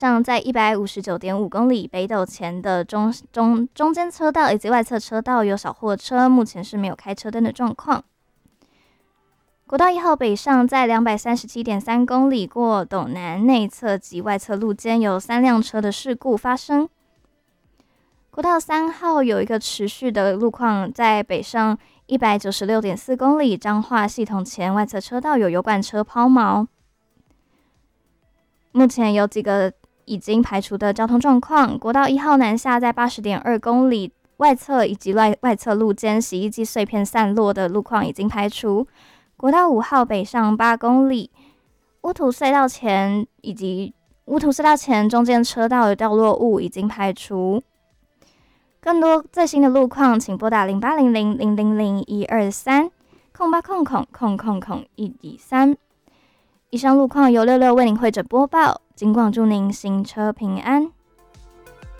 上在159.5公里北斗前的中间车道以及外侧车道有小货车，目前是没有开车灯的状况。国道1号北上在237.3公里过斗南内侧及外侧路肩有3辆车的事故发生。国道3号有一个持续的路况，在北上196.4公里彰化系统前外侧车道有油罐车抛锚，目前有几个已经排除的交通状况。国道1号南下在80.2公里外侧以及外侧路肩洗衣机碎片散落的路况已经排除。国道5号北上8公里乌土隧道前以及乌土隧道前中间车道有掉落物已经排除。更多最新的路况，请拨打08000001230800000123。以上路况由66为您会诊播报，警广祝您行车平安。